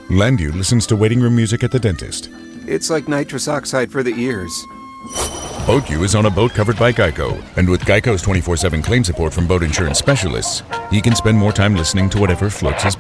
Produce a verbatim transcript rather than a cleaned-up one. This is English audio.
Landu listens to waiting room music at the dentist. It's like nitrous oxide for the ears. BoatU is on a boat covered by Geico, and with Geico's twenty-four seven claim support from boat insurance specialists, he can spend more time listening to whatever floats his